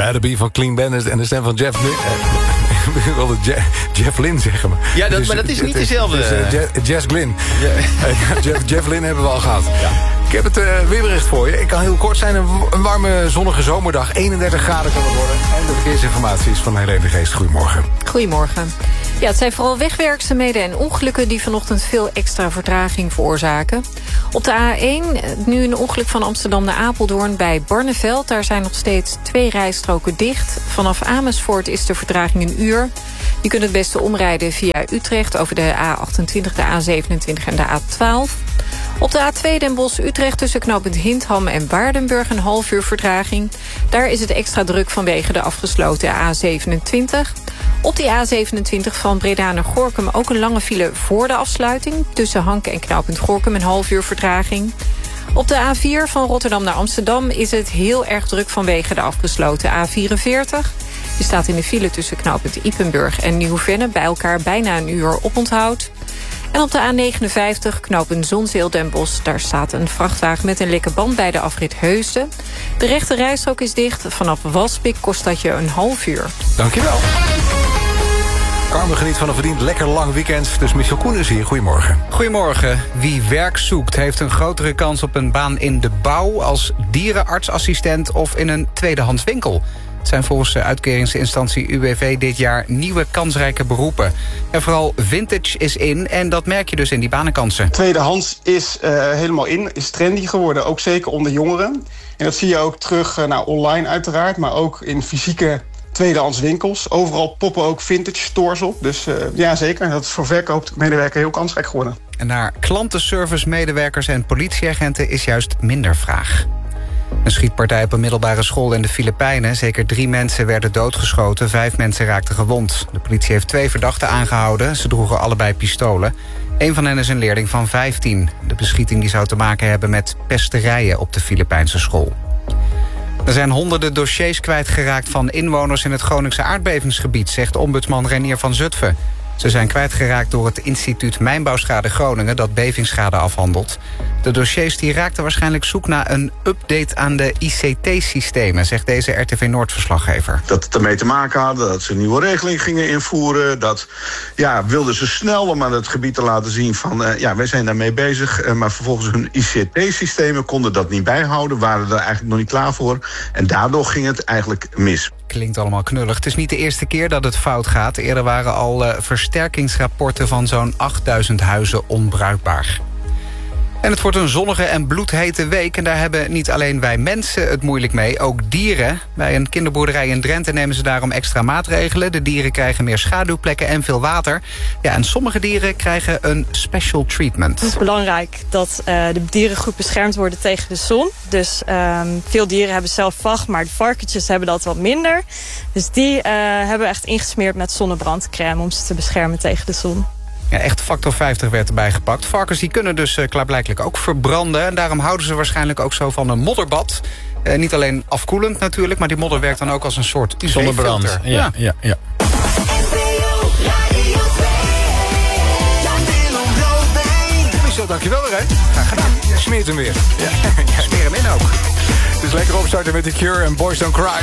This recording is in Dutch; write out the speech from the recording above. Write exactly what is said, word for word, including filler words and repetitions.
Ja, de beat van Clean Bandit en de stem van Jeff Lynne. Uh, ik wilde Je- Jeff Lynne zeggen. Maar, Ja, dat, dus, maar dat is niet is, dezelfde. Dus, uh, Je- Jess Glynn. Ja. Uh, Jeff, Jeff Lynne hebben we al gehad. Ja. Ik heb het uh, weerbericht voor je. Ik kan heel kort zijn. Een, w- een warme, zonnige zomerdag. eenendertig graden kan het worden. En de verkeersinformatie is van Helene de Geest. Goedemorgen. Goedemorgen. Ja, het zijn vooral wegwerkzaamheden en ongelukken die vanochtend veel extra vertraging veroorzaken. Op de A één, nu een ongeluk van Amsterdam naar Apeldoorn bij Barneveld. Daar zijn nog steeds twee rijstroken dicht. Vanaf Amersfoort is de vertraging een uur. Je kunt het beste omrijden via Utrecht over de A achtentwintig, de A zevenentwintig en de A twaalf. Op de A twee Den Bosch-Utrecht tussen knooppunt Hindham en Waardenburg een half uur vertraging. Daar is het extra druk vanwege de afgesloten A zevenentwintig. Op die A zevenentwintig van Breda naar Gorinchem ook een lange file voor de afsluiting. Tussen Hanken en knooppunt Gorinchem een half uur vertraging. Op de A vier van Rotterdam naar Amsterdam is het heel erg druk vanwege de afgesloten A vierenveertig. Je staat in de file tussen knooppunt Ypenburg en Nieuw-Venne bij elkaar bijna een uur oponthoud. En op de A negenenvijftig, knooppunt Zonzeel Den Bosch, daar staat een vrachtwagen met een lekke band bij de afrit Heusden. De rechte rijstrook is dicht. Vanaf Waspik kost dat je een half uur. Dankjewel. Carmen geniet van een verdiend lekker lang weekend. Dus Michel Koen is hier. Goedemorgen. Goedemorgen. Wie werk zoekt heeft een grotere kans op een baan in de bouw... als dierenartsassistent of in een tweedehands winkel. Het zijn volgens de uitkeringsinstantie U W V dit jaar nieuwe kansrijke beroepen. En vooral vintage is in en dat merk je dus in die banenkansen. Tweedehands is uh, helemaal in, is trendy geworden, ook zeker onder jongeren. En dat zie je ook terug uh, nou, online uiteraard, maar ook in fysieke tweedehands winkels. Overal poppen ook vintage stores op. Dus uh, ja, zeker. Dat is voor verkoopmedewerker heel kansrijk geworden. En naar klantenservice medewerkers en politieagenten is juist minder vraag. Een schietpartij op een middelbare school in de Filipijnen. Zeker drie mensen werden doodgeschoten, vijf mensen raakten gewond. De politie heeft twee verdachten aangehouden. Ze droegen allebei pistolen. Een van hen is een leerling van vijftien. De beschieting die zou te maken hebben met pesterijen op de Filipijnse school. Er zijn honderden dossiers kwijtgeraakt van inwoners in het Groningse aardbevingsgebied, zegt ombudsman Renier van Zutphen. Ze zijn kwijtgeraakt door het instituut Mijnbouwschade Groningen dat bevingsschade afhandelt. De dossiers die raakten waarschijnlijk zoek naar een update aan de I C T-systemen, zegt deze R T V Noord-verslaggever. Dat het ermee te maken hadden dat ze een nieuwe regeling gingen invoeren. Dat ja, wilden ze snel om aan het gebied te laten zien van uh, ja, wij zijn daarmee bezig. Uh, maar vervolgens hun I C T-systemen konden dat niet bijhouden, waren er eigenlijk nog niet klaar voor. En daardoor ging het eigenlijk mis. Klinkt allemaal knullig. Het is niet de eerste keer dat het fout gaat. Eerder waren al uh, versterkingsrapporten van zo'n achtduizend huizen onbruikbaar. En het wordt een zonnige en bloedhete week. En daar hebben niet alleen wij mensen het moeilijk mee, ook dieren. Bij een kinderboerderij in Drenthe nemen ze daarom extra maatregelen. De dieren krijgen meer schaduwplekken en veel water. Ja, en sommige dieren krijgen een special treatment. Het is belangrijk dat uh, de dieren goed beschermd worden tegen de zon. Dus uh, veel dieren hebben zelf vacht, maar de varkentjes hebben dat wat minder. Dus die uh, hebben echt ingesmeerd met zonnebrandcrème om ze te beschermen tegen de zon. Ja, echt factor vijftig werd erbij gepakt. Varkens die kunnen dus uh, klaarblijkelijk ook verbranden. En daarom houden ze waarschijnlijk ook zo van een modderbad. Uh, niet alleen afkoelend natuurlijk, maar die modder werkt dan ook als een soort U V-filter. Zonnebrand. Ja, ja, ja. ja. Michel, dankjewel weer, hè. Graag gedaan. Je smeert hem weer. Ja. Smeer hem in ook. Het is lekker opstarten met The Cure en Boys Don't Cry.